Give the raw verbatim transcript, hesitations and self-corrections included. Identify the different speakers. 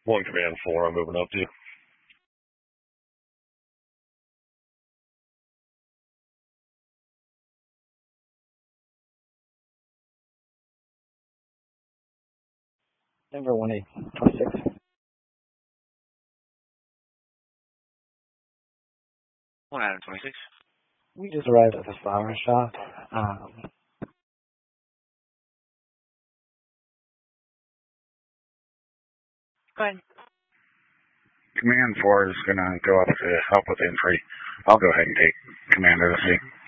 Speaker 1: One command four, I'm moving up to you.
Speaker 2: Denver one eight twenty-six.
Speaker 3: one Adam twenty-six.
Speaker 2: We just arrived at the flower shop. Um,
Speaker 3: Go ahead.
Speaker 4: Command four is going to go up to help with entry. I'll go ahead and take command of the seat.